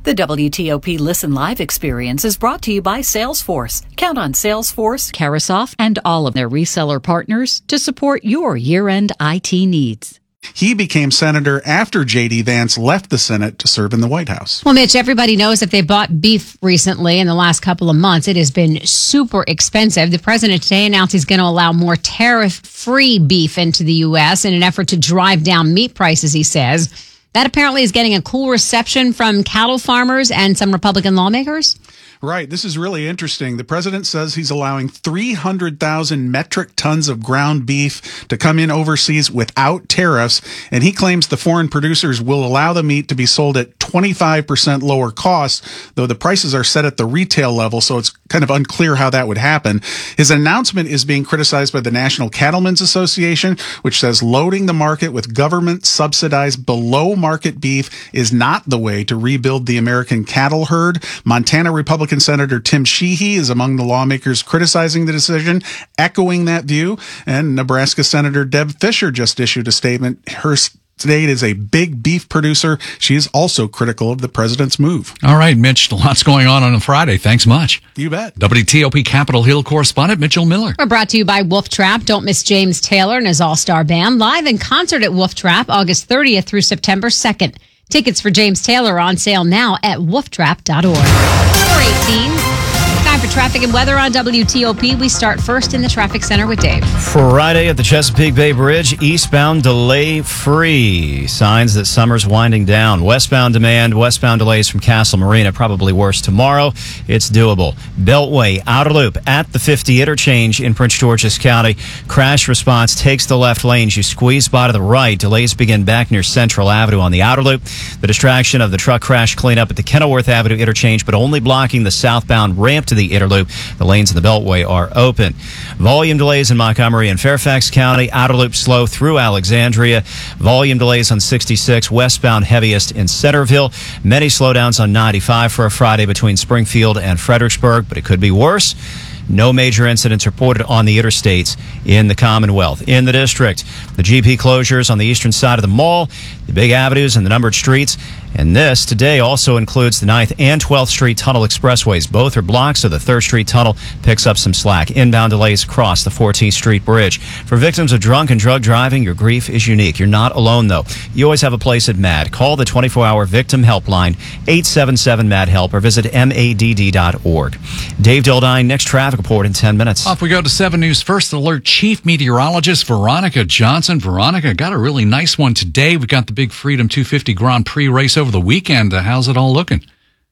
The WTOP Listen Live experience is brought to you by Salesforce. Count on Salesforce, Carasoft, and all of their reseller partners to support your year-end IT needs. He became senator after J.D. Vance left the Senate to serve in the White House. Well, Mitch, everybody knows if they bought beef recently in the last couple of months, it has been super expensive. The president today announced he's going to allow more tariff-free beef into the U.S. in an effort to drive down meat prices, he says. That apparently is getting a cool reception from cattle farmers and some Republican lawmakers. Right. This is really interesting. The president says he's allowing 300,000 metric tons of ground beef to come in overseas without tariffs. And he claims the foreign producers will allow the meat to be sold at 25% lower cost, though the prices are set at the retail level. So it's kind of unclear how that would happen. His announcement is being criticized by the National Cattlemen's Association, which says loading the market with government subsidized below market beef is not the way to rebuild the American cattle herd. Montana Republican Senator Tim Sheehy is among the lawmakers criticizing the decision, echoing that view. And Nebraska Senator Deb Fischer just issued a statement. Her state is a big beef producer. She is also critical of the president's move. All right, Mitch, lots going on a Friday. Thanks much. You bet. WTOP Capitol Hill correspondent Mitchell Miller. We're brought to you by Wolf Trap. Don't miss James Taylor and his all-star band live in concert at Wolf Trap August 30th through September 2nd. Tickets for James Taylor are on sale now at wolftrap.org. 418. Time for traffic and weather on WTOP. We start first in the traffic center with Dave. Friday at the Chesapeake Bay Bridge, eastbound delay free. Signs that summer's winding down. Westbound delays from Castle Marina, probably worse tomorrow. It's doable. Beltway, outer loop at the 50 interchange in Prince George's County. Crash response takes the left lanes. You squeeze by to the right. Delays begin back near Central Avenue on the outer loop. The distraction of the truck crash cleanup at the Kenilworth Avenue interchange, but only blocking the southbound ramp to the inner loop. The lanes in the Beltway are open. Volume delays in Montgomery and Fairfax County. Outer loop slow through Alexandria. Volume delays on 66. Westbound heaviest in Centerville. Many slowdowns on 95 for a Friday between Springfield and Fredericksburg, but it could be worse. No major incidents reported on the interstates in the Commonwealth. In the district, the GP closures on the eastern side of the mall, the big avenues and the numbered streets. And this today also includes the 9th and 12th Street Tunnel Expressways. Both are blocked, so the 3rd Street Tunnel picks up some slack. Inbound delays across the 14th Street Bridge. For victims of drunk and drug driving, your grief is unique. You're not alone, though. You always have a place at MAD. Call the 24-hour victim helpline, 877-MAD-HELP, or visit madd.org. Dave Dildine, next traffic report in 10 minutes. Off we go to 7 News First Alert Chief Meteorologist Veronica Johnson. Veronica, got a really nice one today. We got the big Freedom 250 Grand Prix race over the weekend. How's it all looking?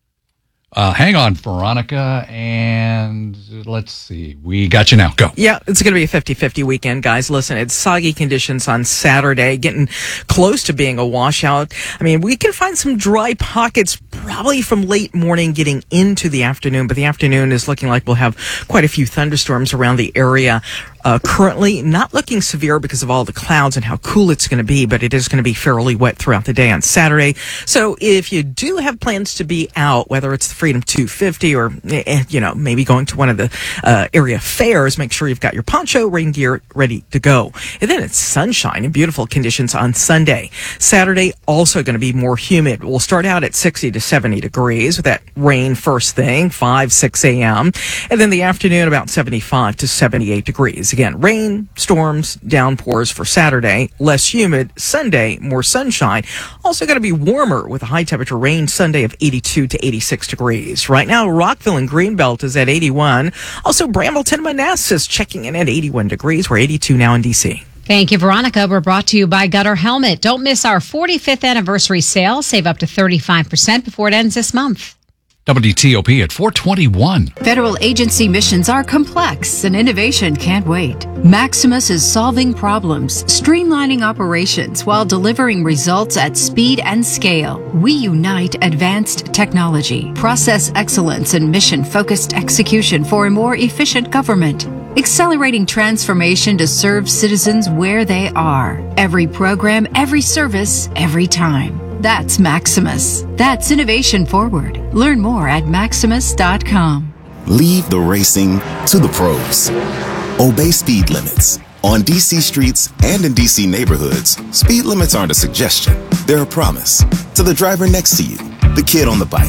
Hang on, Veronica, and let's see. We got you now. Go. Yeah, it's going to be a 50-50 weekend, guys. Listen, it's soggy conditions on Saturday, getting close to being a washout. I mean, we can find some dry pockets probably from late morning getting into the afternoon, but the afternoon is looking like we'll have quite a few thunderstorms around the area. Currently not looking severe because of all the clouds and how cool it's going to be, but it is going to be fairly wet throughout the day on Saturday. So if you do have plans to be out, whether it's the Freedom 250 or, maybe going to one of the area fairs, make sure you've got your poncho, rain gear ready to go. And then it's sunshine and beautiful conditions on Sunday. Saturday, also going to be more humid. We'll start out at 60 to 70 degrees with that rain first thing, 6 a.m. And then the afternoon about 75 to 78 degrees. Again, rain, storms, downpours for Saturday, less humid. Sunday, more sunshine. Also going to be warmer with a high temperature range Sunday of 82 to 86 degrees. Right now, Rockville and Greenbelt is at 81. Also, Brambleton, Manassas checking in at 81 degrees. We're 82 now in D.C. Thank you, Veronica. We're brought to you by Gutter Helmet. Don't miss our 45th anniversary sale. Save up to 35% before it ends this month. WTOP at 421. Federal agency missions are complex and innovation can't wait. Maximus is solving problems, streamlining operations while delivering results at speed and scale. We unite advanced technology, process excellence, and mission-focused execution for a more efficient government. Accelerating transformation to serve citizens where they are. Every program, every service, every time. That's Maximus. That's innovation forward. Learn more at maximus.com. Leave the racing to the pros. Obey speed limits. On DC streets and in DC neighborhoods, speed limits aren't a suggestion. They're a promise to the driver next to you, the kid on the bike,